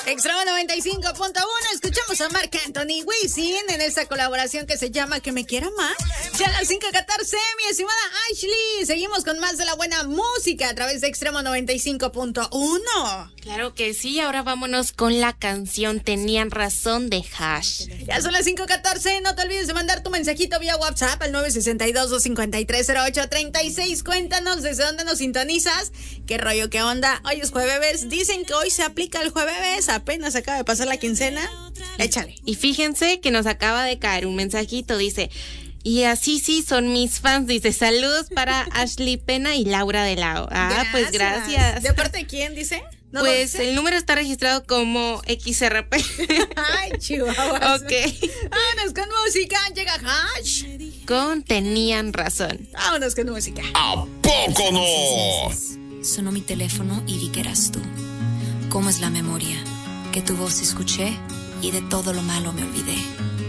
Extremo 95.1, escuchamos a Marc Anthony Wisin en esta colaboración que se llama Que me quiera más. Ya a las 5:14, mi estimada Ashley. Seguimos con más de la buena música a través de Extremo 95.1. Claro que sí, ahora vámonos con la canción Tenían Razón de Hash. Ya son las 5:14, no te olvides de mandar tu mensajito vía WhatsApp al 962-253-0836. Cuéntanos desde dónde nos sintonizas, qué rollo, qué onda. Hoy es jueves, dicen que hoy se aplica el jueves, apenas acaba de pasar la quincena. Échale. Y fíjense que nos acaba de caer un mensajito, dice... Y así sí son mis fans, dice, saludos para Ashley Pena y Laura de Lao. Pues gracias. ¿De parte de quién, dice? No, pues el número está registrado como XRP. Ay, chihuahua. Ok. Vámonos con música, llega Hash. Con Tenían Razón. Vámonos con música. ¿A poco no? Sonó mi teléfono y vi que eras tú. ¿Cómo es la memoria? Que tu voz escuché y de todo lo malo me olvidé.